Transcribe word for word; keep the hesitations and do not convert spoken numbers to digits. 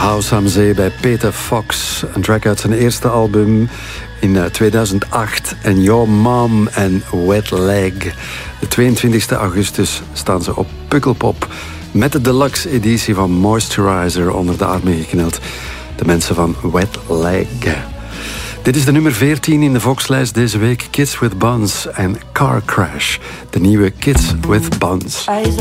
House aan Zee bij Peter Fox. Een track uit zijn eerste album in uh, tweeduizend acht. En Your Mom en Wet Leg. De tweeëntwintigste augustus staan ze op Pukkelpop. Met de deluxe editie van Moisturizer onder de armen gekneld. De mensen van Wet Leg. Dit is de nummer veertien in de Vox-lijst deze week. Kids with Buns en Car Crash. De nieuwe Kids with Buns.